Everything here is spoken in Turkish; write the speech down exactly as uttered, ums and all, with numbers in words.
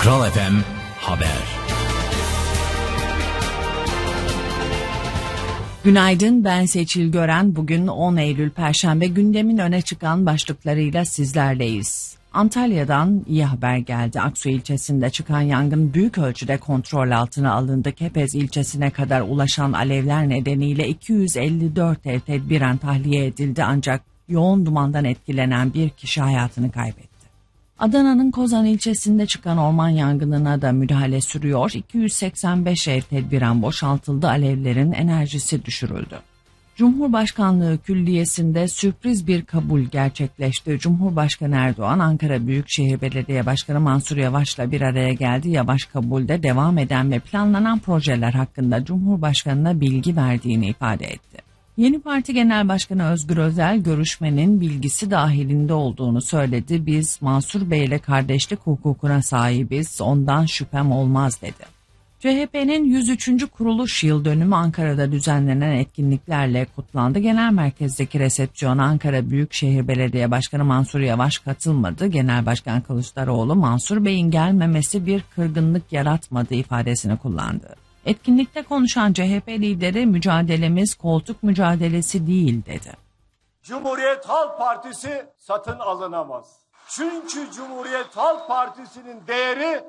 Kral F M Haber. Günaydın, ben Seçil Gören. Bugün on Eylül Perşembe, gündemin öne çıkan başlıklarıyla sizlerleyiz. Antalya'dan iyi haber geldi. Aksu ilçesinde çıkan yangın büyük ölçüde kontrol altına alındı. Kepez ilçesine kadar ulaşan alevler nedeniyle iki yüz elli dört ev tedbiren tahliye edildi, ancak yoğun dumandan etkilenen bir kişi hayatını kaybetti. Adana'nın Kozan ilçesinde çıkan orman yangınına da müdahale sürüyor. iki yüz seksen beş ev tedbiren boşaltıldı, alevlerin enerjisi düşürüldü. Cumhurbaşkanlığı Külliyesi'nde sürpriz bir kabul gerçekleşti. Cumhurbaşkanı Erdoğan, Ankara Büyükşehir Belediye Başkanı Mansur Yavaş'la bir araya geldi. Yavaş kabulde devam eden ve planlanan projeler hakkında Cumhurbaşkanı'na bilgi verdiğini ifade etti. Yeni Parti Genel Başkanı Özgür Özel, görüşmenin bilgisi dahilinde olduğunu söyledi. Biz Mansur Bey ile kardeşlik hukukuna sahibiz, ondan şüphem olmaz dedi. C H P'nin yüz üçüncü kuruluş yıl dönümü Ankara'da düzenlenen etkinliklerle kutlandı. Genel merkezdeki resepsiyona Ankara Büyükşehir Belediye Başkanı Mansur Yavaş katılmadı. Genel Başkan Kılıçdaroğlu, Mansur Bey'in gelmemesi bir kırgınlık yaratmadı ifadesini kullandı. Etkinlikte konuşan C H P lideri, mücadelemiz koltuk mücadelesi değil dedi. Cumhuriyet Halk Partisi satın alınamaz. Çünkü Cumhuriyet Halk Partisi'nin değeri